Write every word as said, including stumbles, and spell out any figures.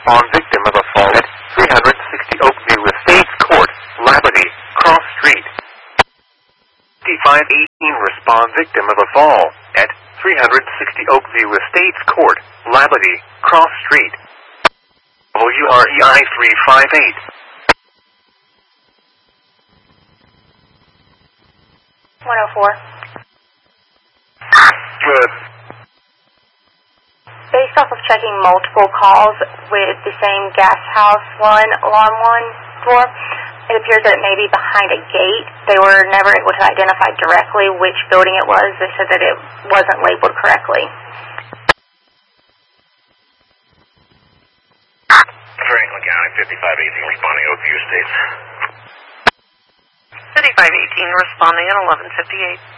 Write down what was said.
respond victim of a fall at three sixty Oakview Estates Court, Labadie, Cross Street. fifty-five eighteen respond victim of a fall at three sixty Oakview Estates Court, Labadie, Cross Street. W R E I three five eight. one oh four. Good. Based off of checking multiple calls with the same gas house one, alarm one floor, it appears that it may be behind a gate. They were never able to identify directly which building it was. They said that it wasn't labeled correctly. Franklin County, fifty-five eighteen responding Oakview Estates. fifty-five eighteen responding at eleven fifty-eight.